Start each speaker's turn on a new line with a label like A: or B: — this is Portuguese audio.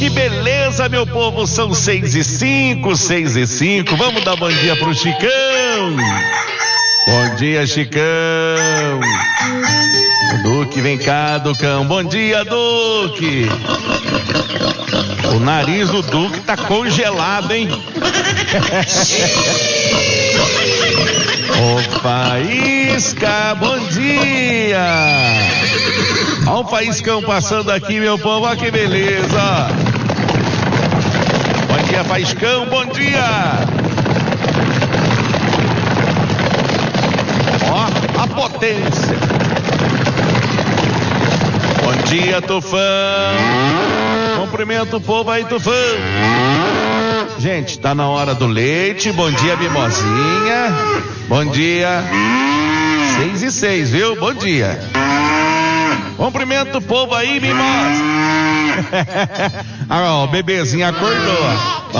A: Que beleza, meu povo, são 6:05, 6:05. Vamos dar bom dia pro Chicão. Bom dia, Chicão. O Duque, vem cá, Ducão. Bom dia, Duque. O nariz do Duque tá congelado, hein? Ô Faísca, bom dia. Olha o Faíscão passando aqui, meu povo, olha que beleza. Bom dia, Faíscão, bom dia. Ó, a potência. Bom dia, Tufão. Cumprimento o povo aí, Tufão. Gente, tá na hora do leite. Bom dia, Mimosinha. Bom dia. 6:06, viu? Bom dia. Cumprimento o povo aí, Mimosa. Ah, ó, o bebezinho acordou.